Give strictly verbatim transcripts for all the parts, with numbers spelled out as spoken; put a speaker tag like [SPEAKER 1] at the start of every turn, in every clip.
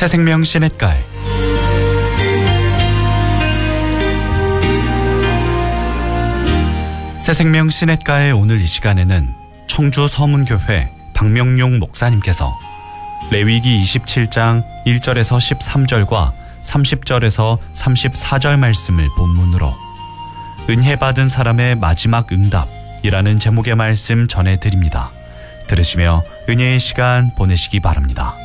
[SPEAKER 1] 새생명 시냇가에 새생명 시냇가에 오늘 이 시간에는 청주 서문교회 박명용 목사님께서 레위기 이십칠 장 일 절에서 십삼 절과 삼십 절에서 삼십사 절 말씀을 본문으로 은혜 받은 사람의 마지막 응답이라는 제목의 말씀 전해드립니다. 들으시며 은혜의 시간 보내시기 바랍니다.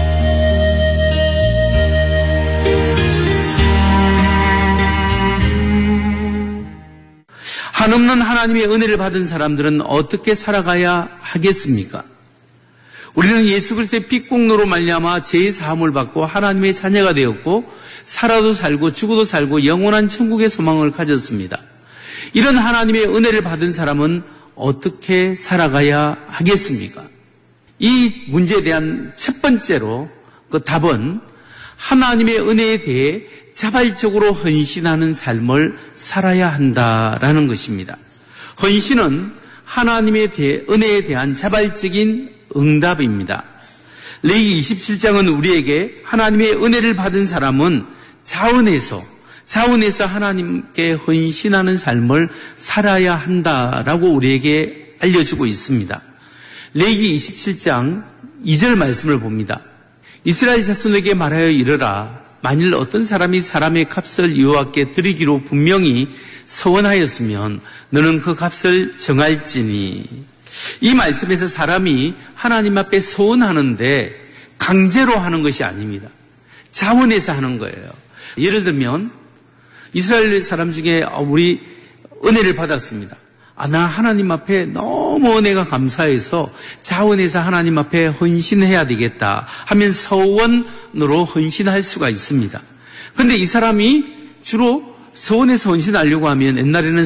[SPEAKER 2] 한없는 하나님의 은혜를 받은 사람들은 어떻게 살아가야 하겠습니까? 우리는 예수 그리스도의 빛공로로 말미암아 죄의 사함을 받고 하나님의 자녀가 되었고 살아도 살고 죽어도 살고 영원한 천국의 소망을 가졌습니다. 이런 하나님의 은혜를 받은 사람은 어떻게 살아가야 하겠습니까? 이 문제에 대한 첫 번째로 그 답은 하나님의 은혜에 대해 자발적으로 헌신하는 삶을 살아야 한다라는 것입니다. 헌신은 하나님의 은혜에 대한 자발적인 응답입니다. 레위기 이십칠 장은 우리에게 하나님의 은혜를 받은 사람은 자원에서 자원에서 하나님께 헌신하는 삶을 살아야 한다라고 우리에게 알려주고 있습니다. 레위기 이십칠 장 이 절 말씀을 봅니다. 이스라엘 자손에게 말하여 이르라. 만일 어떤 사람이 사람의 값을 여호와께 드리기로 분명히 서원하였으면 너는 그 값을 정할지니. 이 말씀에서 사람이 하나님 앞에 서원하는데 강제로 하는 것이 아닙니다. 자원에서 하는 거예요. 예를 들면 이스라엘 사람 중에 우리 은혜를 받았습니다. 아, 나 하나님 앞에 너무 은혜가 감사해서 자원에서 하나님 앞에 헌신해야 되겠다 하면 서원으로 헌신할 수가 있습니다. 그런데 이 사람이 주로 서원에서 헌신하려고 하면 옛날에는